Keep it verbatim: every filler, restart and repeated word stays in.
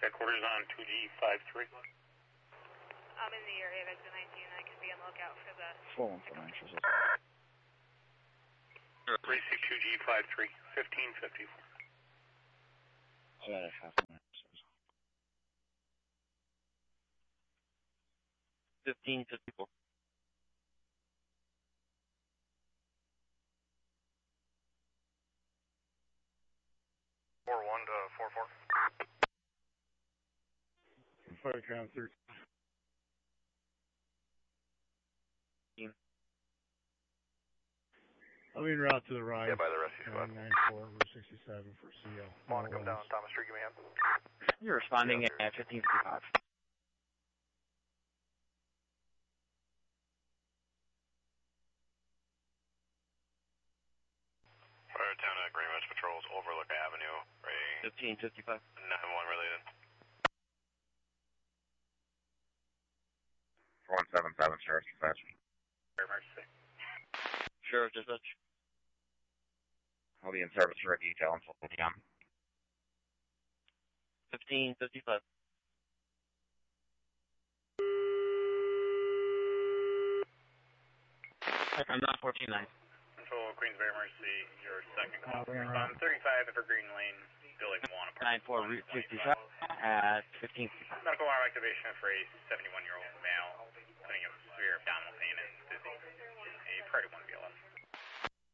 Headquarters on two G five three. I'm in the area of exit nineteen. I can be on the lookout for the... Full information. Receive two G five three, fifteen fifty-four. About a half minute. fifteen fifty-four. four one to four four. Fire count thirteen. I'm en route to the rise. Yeah, by the rescue squad. nine four, Route sixty-seven for C L. Want to come down Thomas Street, give me a hand. You're responding at fifteen fifty-five. Firetown at Greenwich patrols Overlook Avenue, rating fifteen fifty-five. nine one related. one seven seven, Sheriff's Dispatch. Emergency. Sheriff Dispatch. I'll be in service for a detail until P M. fifteen fifty-five. I'm not fourteen nine. Control Queensbury Emergency, your second call. Uh, Um, thirty-five Evergreen Lane, building one. nine four Route sixty-seven at fifteen. Medical alarm activation for a seventy-one-year-old male, having a severe abdominal pain and dizzy. A priority one B L S.